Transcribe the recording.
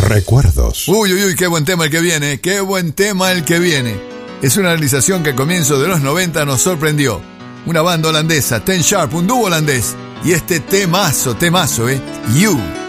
Recuerdos. Uy, uy, uy, qué buen tema el que viene, qué buen tema el que viene. Es una realización que a comienzos de los 90 nos sorprendió. Una banda holandesa, Ten Sharp, un dúo holandés. Y este temazo, You.